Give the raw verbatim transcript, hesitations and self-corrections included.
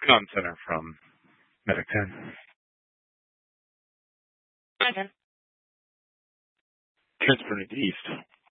Con Center from Medic ten. Hi, Jen. Transferring to East.